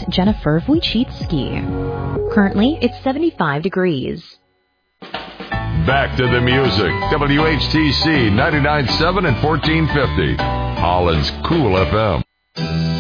Jennifer Wojcicki. Currently, it's 75 degrees. Back to the music. WHTC 99.7 and 1450. Holland's Cool FM.